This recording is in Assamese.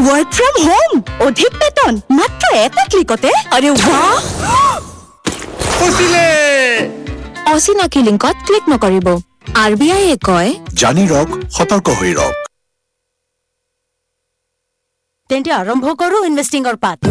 Work from home. অধিক বেতন মাত্ৰ এটা ক্লিকতে। আৰে বাহ! ফচিলে। অচিনাকি লিংকত ক্লিক নকৰিব। RBI এ কয় জানি ৰক, সতৰ্ক হৈ ৰক। তেন্তে আৰম্ভ কৰো ইনভেষ্টিংৰ পাঠ।